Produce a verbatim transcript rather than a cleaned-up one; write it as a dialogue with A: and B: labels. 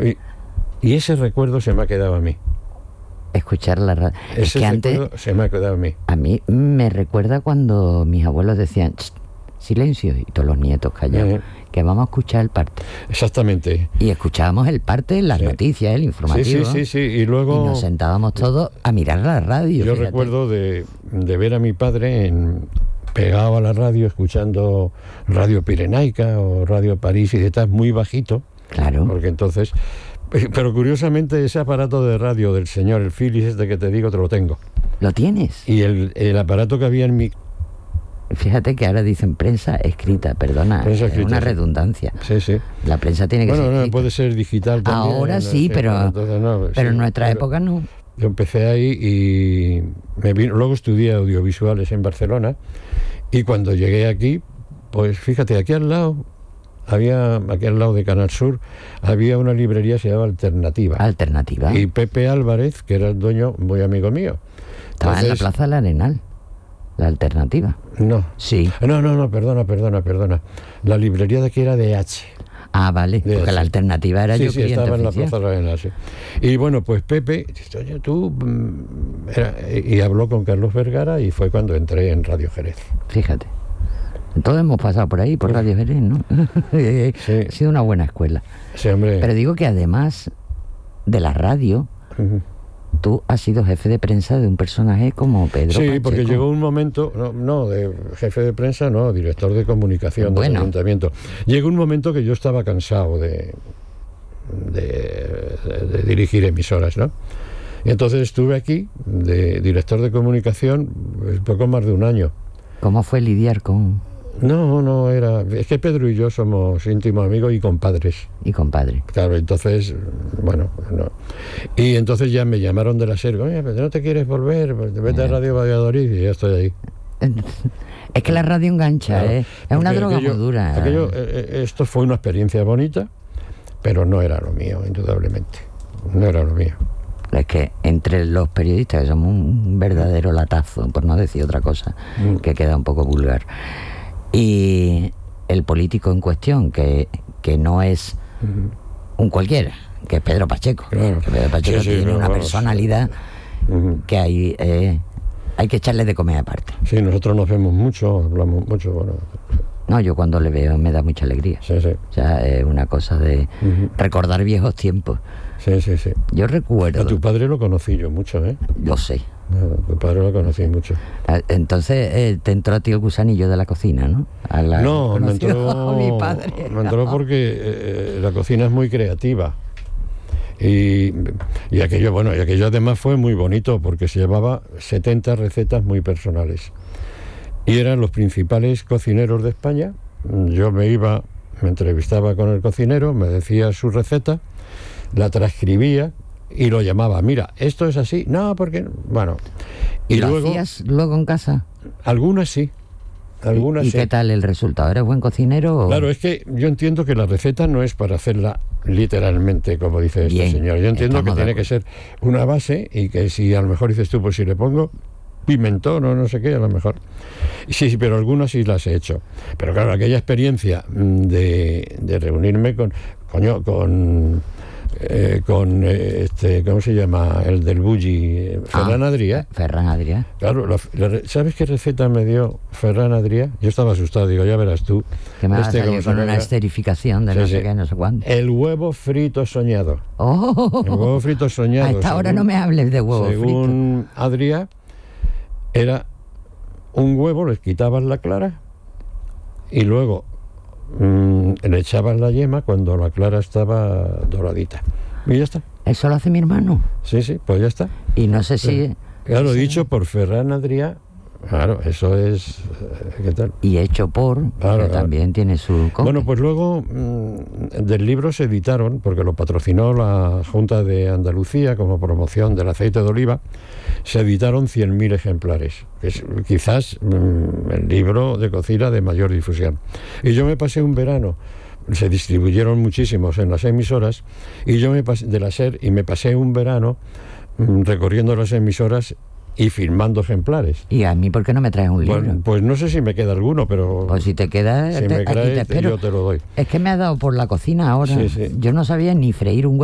A: Y, y ese recuerdo se me ha quedado a mí.
B: Escuchar la radio.
A: Ese
B: es que antes
A: se me ha quedado a mí.
B: A mí me recuerda cuando mis abuelos decían silencio y todos los nietos callados, eh. que vamos a escuchar el parte.
A: Exactamente.
B: Y escuchábamos el parte, las sí. noticias, el informativo.
A: Sí, sí, sí, sí. Y luego
B: y nos sentábamos todos a mirar la radio.
A: Yo
B: fíjate.
A: recuerdo de, de ver a mi padre en, pegado a la radio, escuchando Radio Pirenaica o Radio París y de tal, muy bajito.
B: Claro.
A: Porque entonces... Pero curiosamente ese aparato de radio del señor, el Philips este que te digo, te lo tengo.
B: ¿Lo tienes?
A: Y el, el aparato que había en mi...
B: Fíjate que ahora dicen prensa escrita, perdona, prensa escrita, es una redundancia.
A: Sí, sí.
B: La prensa tiene que
A: bueno,
B: ser
A: Bueno,
B: escrita.
A: no, puede ser digital también.
B: Ahora
A: no,
B: sí,
A: sí,
B: pero,
A: entonces no,
B: pero
A: sí,
B: en nuestra
A: pero
B: época no.
A: Yo empecé ahí y me vino, luego estudié audiovisuales en Barcelona y cuando llegué aquí, pues fíjate, aquí al lado... Había, aquí al lado de Canal Sur, había una librería que se llamaba Alternativa.
B: Alternativa.
A: Y Pepe Álvarez, que era el dueño, muy amigo mío.
B: Estaba Entonces, en la Plaza del Arenal, la Alternativa.
A: No.
B: Sí.
A: No, no, no, perdona, perdona, perdona. La librería de aquí era de H.
B: Ah, vale, de porque H. La Alternativa era
A: sí,
B: yo
A: sí,
B: cliente
A: estaba
B: oficial.
A: en la Plaza del Arenal, sí. Y bueno, pues Pepe, oye, tú... Era, y habló con Carlos Vergara y fue cuando entré en Radio Jerez.
B: Fíjate. Todos hemos pasado por ahí, por Radio Jerez, ¿no? Sí. Ha sido una buena escuela.
A: Sí, hombre.
B: Pero digo que además de la radio, uh-huh. tú has sido jefe de prensa de un personaje como Pedro
A: Sí,
B: Pacheco.
A: Porque llegó un momento, no, no, de jefe de prensa, no, director de comunicación bueno. del ayuntamiento. Llegó un momento que yo estaba cansado de, de, de, de dirigir emisoras, ¿no? Y entonces estuve aquí, de director de comunicación, pues, poco más de un año.
B: ¿Cómo fue lidiar con...?
A: No, no, era... Es que Pedro y yo somos íntimos amigos y compadres.
B: Y compadre.
A: Claro, entonces, bueno, no. Y entonces ya me llamaron de la SER, oye, pero ¿no te quieres volver? Pues vete a Radio Valladolid y ya estoy ahí.
B: Es que la radio engancha, claro, ¿eh? Es una droga
A: aquello,
B: muy dura.
A: Aquello, eh, esto fue una experiencia bonita, pero no era lo mío, indudablemente. No era lo mío.
B: Es que entre los periodistas, que somos un verdadero latazo, por no decir otra cosa, mm. que queda un poco vulgar, y el político en cuestión, que, que no es uh-huh. un cualquiera, que es Pedro Pacheco.
A: Claro.
B: Que Pedro Pacheco
A: sí, sí,
B: tiene
A: no,
B: una
A: vamos.
B: personalidad uh-huh. que hay, eh, hay que echarle de comer aparte.
A: Sí, nosotros nos vemos mucho, hablamos mucho, bueno...
B: No, yo cuando le veo me da mucha alegría.
A: Sí, sí.
B: O sea, es una cosa de uh-huh. recordar viejos tiempos.
A: Sí, sí, sí.
B: Yo recuerdo...
A: A tu padre lo conocí yo mucho, ¿eh?
B: Lo sé.
A: A tu padre lo conocí mucho.
B: Entonces eh, te entró a ti el gusanillo de la cocina, ¿no? A la
A: no, me entró...
B: a mi padre.
A: Me entró porque eh, la cocina es muy creativa. Y, y aquello, bueno, y aquello además fue muy bonito porque se llevaba setenta recetas muy personales. Y eran los principales cocineros de España. Yo me iba, me entrevistaba con el cocinero, me decía su receta, la transcribía y lo llamaba. Mira, esto es así. No, porque... Bueno.
B: ¿Y, ¿Y lo luego, hacías luego en casa?
A: Algunas sí. Algunas
B: ¿Y, y
A: sí.
B: qué tal el resultado? ¿Eres buen cocinero? O...
A: Claro, es que yo entiendo que la receta no es para hacerla literalmente, como dice
B: Bien,
A: este señor. Yo entiendo que tiene que ser una base y que si a lo mejor dices tú, pues si le pongo pimentón o no sé qué, a lo mejor. Sí, sí, pero algunas sí las he hecho. Pero claro, aquella experiencia de, de reunirme con, coño, con, eh, con eh, este, ¿cómo se llama? El del Bulli, Ferran
B: ah,
A: Adrià.
B: Ferran Adrià.
A: Claro, la, la, ¿sabes qué receta me dio Ferran Adrià? Yo estaba asustado, digo, ya verás tú.
B: Que me este, vas a salir con una esterificación de sí, no sé sí. qué, no sé cuánto.
A: El huevo frito soñado.
B: Oh,
A: el huevo frito soñado.
B: A esta
A: según,
B: hora no me hables de huevo
A: según
B: frito.
A: Según Adrià, era un huevo, les quitabas la clara y luego mmm, le echabas la yema cuando la clara estaba doradita. Y ya está.
B: ¿Eso lo hace mi hermano?
A: Sí, sí, pues ya está.
B: Y no sé si...
A: Claro, dicho por Ferran Adrià, claro, eso es... ¿Qué tal?
B: Y hecho por...
A: Claro,
B: que
A: claro.
B: También tiene su... Copia.
A: Bueno, pues luego mmm, del libro se editaron, porque lo patrocinó la Junta de Andalucía como promoción del aceite de oliva, se editaron cien mil ejemplares. Es quizás mmm, el libro de cocina de mayor difusión. Y yo me pasé un verano, se distribuyeron muchísimos en las emisoras, y yo me pasé de la SER y me pasé un verano mmm, recorriendo las emisoras y filmando ejemplares.
B: ¿Y a mí por qué no me traes un libro?
A: Pues, pues no sé si me queda alguno, pero...
B: Pues si te queda,
A: si
B: te,
A: me
B: aquí
A: traes,
B: te espero.
A: yo te lo doy.
B: Es que me ha dado por la cocina ahora.
A: Sí, sí.
B: Yo no sabía ni freír un huevo.